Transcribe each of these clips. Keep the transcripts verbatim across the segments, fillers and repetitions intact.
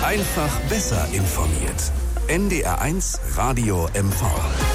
Einfach besser informiert. N D R eins Radio M V.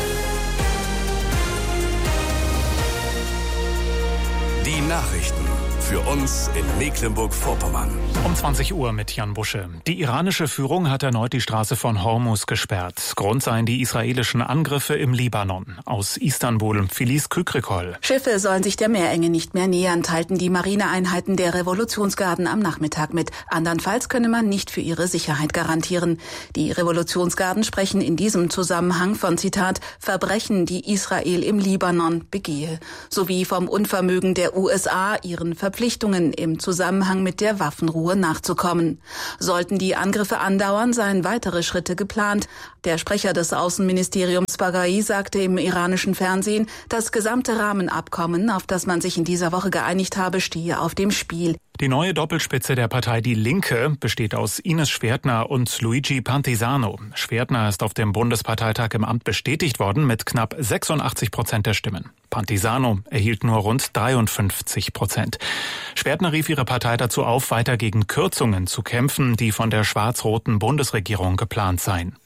Die Nachrichten für uns in Mecklenburg-Vorpommern. Um zwanzig Uhr mit Jan Busche. Die iranische Führung hat erneut die Straße von Hormuz gesperrt. Grund seien die israelischen Angriffe im Libanon. Aus Istanbul, Felice Kükrikol. Schiffe sollen sich der Meerenge nicht mehr nähern, teilten die Marineeinheiten der Revolutionsgarden am Nachmittag mit. Andernfalls könne man nicht für ihre Sicherheit garantieren. Die Revolutionsgarden sprechen in diesem Zusammenhang von, Zitat, Verbrechen, die Israel im Libanon begehe, sowie vom Unvermögen der U S A, ihren Verpflichtungen im Zusammenhang mit der Waffenruhe nachzukommen. Sollten die Angriffe andauern, seien weitere Schritte geplant. Der Sprecher des Außenministeriums Baghai sagte im iranischen Fernsehen, das gesamte Rahmenabkommen, auf das man sich in dieser Woche geeinigt habe, stehe auf dem Spiel. Die neue Doppelspitze der Partei Die Linke besteht aus Ines Schwertner und Luigi Pantisano. Schwertner ist auf dem Bundesparteitag im Amt bestätigt worden mit knapp sechsundachtzig Prozent der Stimmen. Pantisano erhielt nur rund dreiundfünfzig Prozent. Schwertner rief ihre Partei dazu auf, weiter gegen Kürzungen zu kämpfen, die von der schwarz-roten Bundesregierung geplant seien.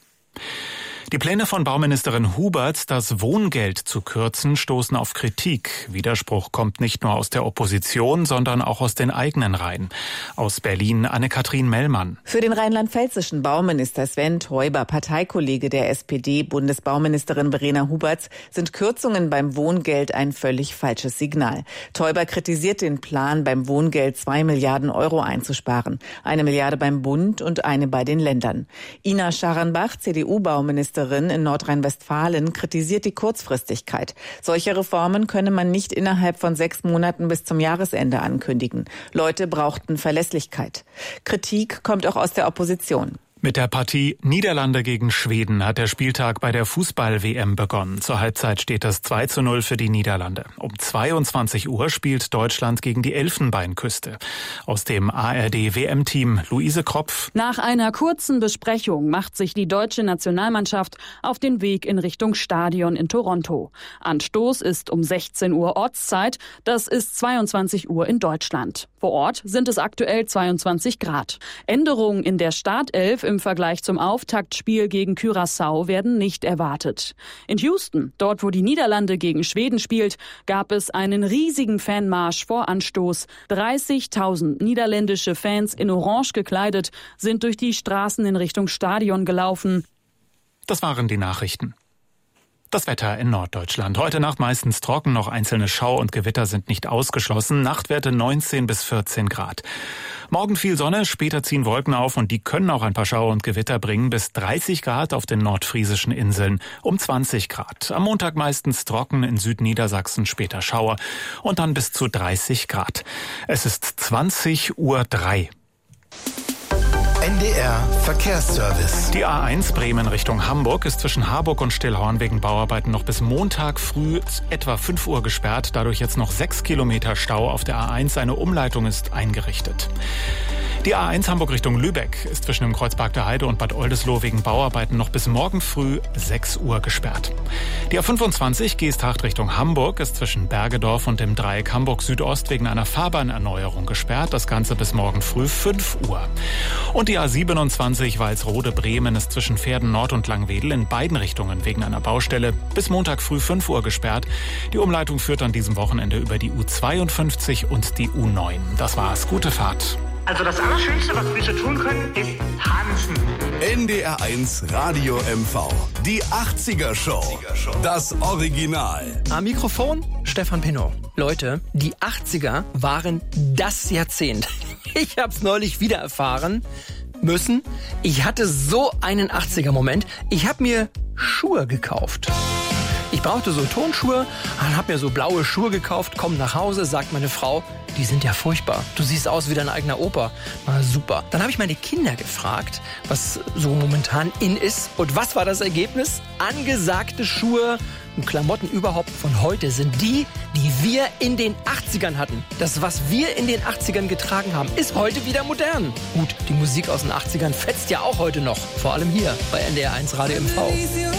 Die Pläne von Bauministerin Hubert, das Wohngeld zu kürzen, stoßen auf Kritik. Widerspruch kommt nicht nur aus der Opposition, sondern auch aus den eigenen Reihen. Aus Berlin Anne-Kathrin Mellmann. Für den rheinland-pfälzischen Bauminister Sven Teuber, Parteikollege der S P D-Bundesbauministerin Verena Huberts, sind Kürzungen beim Wohngeld ein völlig falsches Signal. Teuber kritisiert den Plan, beim Wohngeld zwei Milliarden Euro einzusparen. Eine Milliarde beim Bund und eine bei den Ländern. Ina Scharanbach, C D U-Bauministerin in Nordrhein-Westfalen, kritisiert die Kurzfristigkeit. Solche Reformen könne man nicht innerhalb von sechs Monaten bis zum Jahresende ankündigen. Leute brauchten Verlässlichkeit. Kritik kommt auch aus der Opposition. Mit der Partie Niederlande gegen Schweden hat der Spieltag bei der Fußball-W M begonnen. Zur Halbzeit steht es zwei zu null für die Niederlande. Um zweiundzwanzig Uhr spielt Deutschland gegen die Elfenbeinküste. Aus dem A R D-W M-Team Luise Kropf. Nach einer kurzen Besprechung macht sich die deutsche Nationalmannschaft auf den Weg in Richtung Stadion in Toronto. Anstoß ist um sechzehn Uhr Ortszeit, das ist zweiundzwanzig Uhr in Deutschland. Vor Ort sind es aktuell zweiundzwanzig Grad. Änderungen in der Startelf im Vergleich zum Auftaktspiel gegen Curaçao werden nicht erwartet. In Houston, dort wo die Niederlande gegen Schweden spielt, gab es einen riesigen Fanmarsch vor Anstoß. dreißigtausend niederländische Fans in Orange gekleidet sind durch die Straßen in Richtung Stadion gelaufen. Das waren die Nachrichten. Das Wetter in Norddeutschland. Heute Nacht meistens trocken, noch einzelne Schau- und Gewitter sind nicht ausgeschlossen. Nachtwerte neunzehn bis vierzehn Grad. Morgen viel Sonne, später ziehen Wolken auf und die können auch ein paar Schau- und Gewitter bringen. Bis dreißig Grad auf den nordfriesischen Inseln, um zwanzig Grad. Am Montag meistens trocken, in Südniedersachsen später Schauer und dann bis zu dreißig Grad. Es ist zwanzig Uhr drei. N D R Verkehrsservice. Die A eins Bremen Richtung Hamburg ist zwischen Harburg und Stillhorn wegen Bauarbeiten noch bis Montag früh etwa fünf Uhr gesperrt. Dadurch jetzt noch sechs Kilometer Stau auf der A eins. Eine Umleitung ist eingerichtet. Die A eins Hamburg Richtung Lübeck ist zwischen dem Kreuzpark der Heide und Bad Oldesloe wegen Bauarbeiten noch bis morgen früh sechs Uhr gesperrt. Die A fünfundzwanzig Geesthacht Richtung Hamburg ist zwischen Bergedorf und dem Dreieck Hamburg Südost wegen einer Fahrbahnerneuerung gesperrt. Das Ganze bis morgen früh fünf Uhr. Und die A siebenundzwanzig Walsrode Bremen ist zwischen Pferden Nord und Langwedel in beiden Richtungen wegen einer Baustelle bis Montag früh fünf Uhr gesperrt. Die Umleitung führt an diesem Wochenende über die U zweiundfünfzig und die U neun. Das war's. Gute Fahrt. Also das Allerschönste, was wir so tun können, ist tanzen. N D R eins Radio M V. Die achtziger Show. Das Original. Am Mikrofon Stefan Pinot. Leute, die achtziger waren das Jahrzehnt. Ich hab's neulich wieder erfahren müssen. Ich hatte so einen achtziger-Moment. Ich habe mir Schuhe gekauft. Ich brauchte so Turnschuhe, und habe mir so blaue Schuhe gekauft, komm nach Hause, sagt meine Frau, die sind ja furchtbar. Du siehst aus wie dein eigener Opa. Na super. Dann habe ich meine Kinder gefragt, was so momentan in ist. Und was war das Ergebnis? Angesagte Schuhe und Klamotten überhaupt von heute sind die, die wir in den achtzigern hatten. Das, was wir in den achtzigern getragen haben, ist heute wieder modern. Gut, die Musik aus den achtzigern fetzt ja auch heute noch. Vor allem hier bei N D R eins Radio M V.